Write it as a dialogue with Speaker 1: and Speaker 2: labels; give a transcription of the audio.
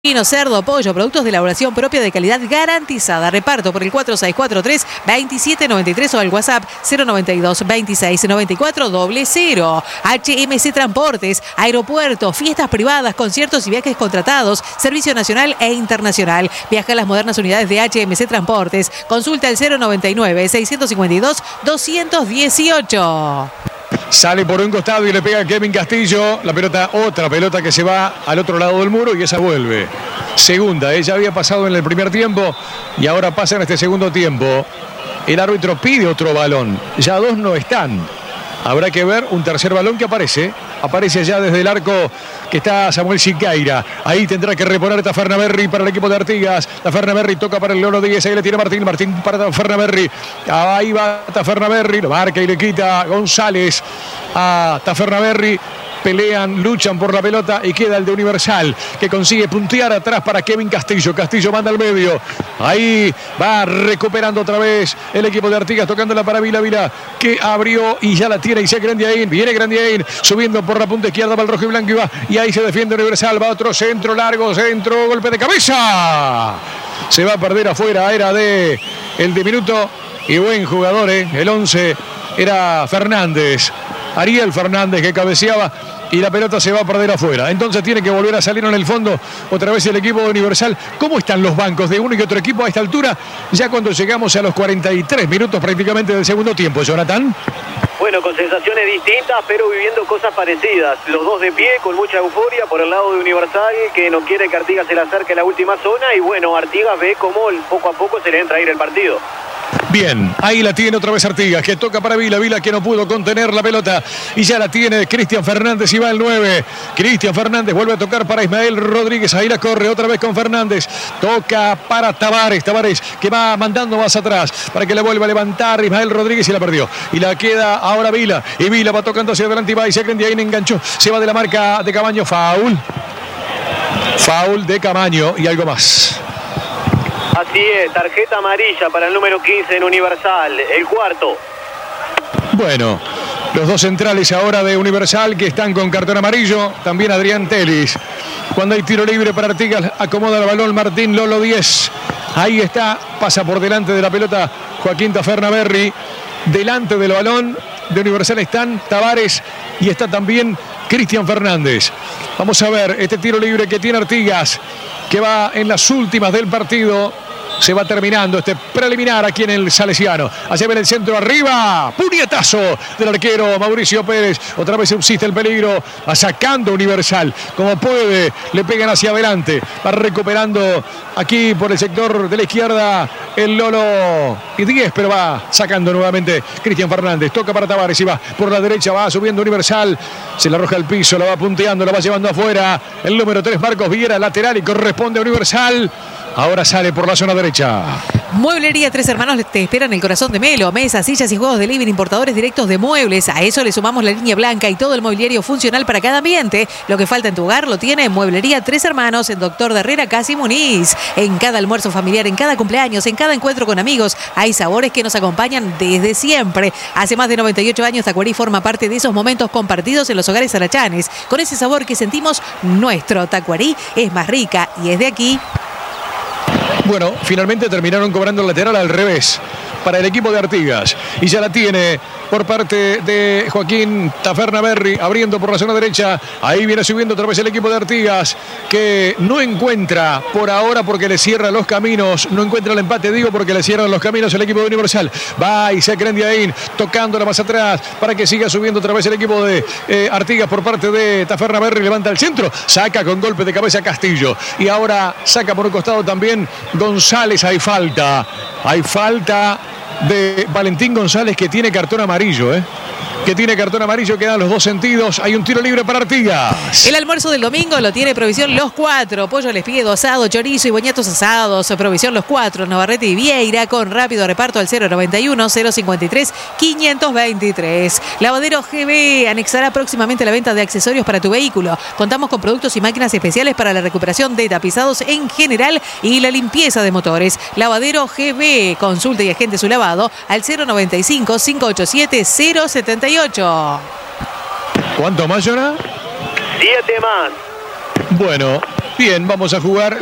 Speaker 1: Vino, cerdo, pollo, productos de elaboración propia de calidad garantizada. Reparto por el 4643-2793 o al WhatsApp 092-2694-00. HMC Transportes, aeropuertos, fiestas privadas, conciertos y viajes contratados, servicio nacional e internacional. Viaja a las modernas unidades de HMC Transportes. Consulta el 099-652-218.
Speaker 2: Sale por un costado y le pega a Kevin Castillo. La pelota, otra pelota que se va al otro lado del muro y esa vuelve. Segunda, ella había pasado en el primer tiempo y ahora pasa en este segundo tiempo. El árbitro pide otro balón. Ya dos no están. Habrá que ver un tercer balón que aparece. Aparece allá desde el arco que está Samuel Siqueira. Ahí tendrá que reponer Tafernaberry para el equipo de Artigas. Tafernaberry toca para el Lolo Díez. Ahí le tiene Martín. Martín para Tafernaberry. Ahí va Tafernaberry. Lo marca y le quita González a Tafernaberry. Pelean, luchan por la pelota y queda el de Universal que consigue puntear atrás para Kevin Castillo. Castillo manda al medio. Ahí va recuperando otra vez el equipo de Artigas, tocándola para Vila que abrió y ya la tiene Isaac Grandiaín. Viene Grandiaín subiendo por la punta izquierda para el rojo y blanco y ahí se defiende Universal. Va otro centro largo, centro, golpe de cabeza. Se va a perder afuera, era de el diminuto y buen jugador, el 11 era Fernández. Ariel Fernández que cabeceaba y la pelota se va a perder afuera. Entonces tiene que volver a salir en el fondo otra vez el equipo de Universal. ¿Cómo están los bancos de uno y otro equipo a esta altura? Ya cuando llegamos a los 43 minutos prácticamente del segundo tiempo, Jonathan.
Speaker 3: Bueno, con sensaciones distintas, pero viviendo cosas parecidas. Los dos de pie, con mucha euforia por el lado de Universal, que no quiere que Artigas se le acerque a la última zona. Y bueno, Artigas ve cómo poco a poco se le entra a ir el partido.
Speaker 2: Bien, ahí la tiene otra vez Artigas, que toca para Vila que no pudo contener la pelota y ya la tiene Cristian Fernández y va el 9. Cristian Fernández vuelve a tocar para Ismael Rodríguez, ahí la corre otra vez con Fernández, toca para Tavares que va mandando más atrás para que la vuelva a levantar Ismael Rodríguez y la perdió. Y la queda ahora Vila, y Vila va tocando hacia adelante y va y se ahí enganchó, se va de la marca de Camaño, foul de Camaño y algo más.
Speaker 3: Así es, tarjeta amarilla para el número 15 en Universal, el cuarto.
Speaker 2: Bueno, los dos centrales ahora de Universal que están con cartón amarillo, también Adrián Telis. Cuando hay tiro libre para Artigas, acomoda el balón Martín Lolo 10. Ahí está, pasa por delante de la pelota Joaquín Tafernaberry. Delante del balón de Universal están Tavares y está también Cristian Fernández. Vamos a ver este tiro libre que tiene Artigas, que va en las últimas del partido. Se va terminando este preliminar aquí en el Salesiano. Hacia ver el centro arriba. Puñetazo del arquero Mauricio Pérez. Otra vez subsiste el peligro. Va sacando Universal. Como puede, le pegan hacia adelante. Va recuperando aquí por el sector de la izquierda el Lolo y 10, pero va sacando nuevamente Cristian Fernández. Toca para Tavares y va por la derecha. Va subiendo Universal. Se la arroja al piso. La va punteando. La va llevando afuera. El número 3, Marcos Viera, lateral y corresponde a Universal. Ahora sale por la zona derecha.
Speaker 1: Mueblería Tres Hermanos te espera en el corazón de Melo. Mesas, sillas y juegos de living, importadores directos de muebles. A eso le sumamos la línea blanca y todo el mobiliario funcional para cada ambiente. Lo que falta en tu hogar lo tiene en Mueblería Tres Hermanos, en Doctor de Herrera, Casi Muniz. En cada almuerzo familiar, en cada cumpleaños, en cada encuentro con amigos, hay sabores que nos acompañan desde siempre. Hace más de 98 años, Tacuarí forma parte de esos momentos compartidos en los hogares arachanes. Con ese sabor que sentimos nuestro. Tacuarí es más rica y es de aquí.
Speaker 2: Bueno, finalmente terminaron cobrando el lateral al revés para el equipo de Artigas. Y ya la tiene por parte de Joaquín Tafernaberry, abriendo por la zona derecha. Ahí viene subiendo otra vez el equipo de Artigas, que no encuentra por ahora porque le cierran los caminos. No encuentra el empate, digo, porque le cierran los caminos el equipo de Universal. Va y se Grandiaín, tocándola más atrás para que siga subiendo otra vez el equipo de Artigas por parte de Tafernaberry. Levanta el centro, saca con golpe de cabeza Castillo. Y ahora saca por un costado también González. Hay falta de Valentín González, que tiene cartón amarillo, que tiene cartón amarillo, quedan los dos sentidos. Hay un tiro libre para Artigas.
Speaker 1: El almuerzo del domingo lo tiene Provisión Los Cuatro. Pollo al espiedo, asado, chorizo y boñatos asados. Provisión Los Cuatro, Navarrete y Vieira, con rápido reparto al 091-053-523. Lavadero GB anexará próximamente la venta de accesorios para tu vehículo. Contamos con productos y máquinas especiales para la recuperación de tapizados en general y la limpieza de motores. Lavadero GB, consulte y agende su lavado al 095-587-078.
Speaker 2: ¿Cuánto más, Jonah?
Speaker 3: 7 más.
Speaker 2: Bueno, Bien, vamos a jugar.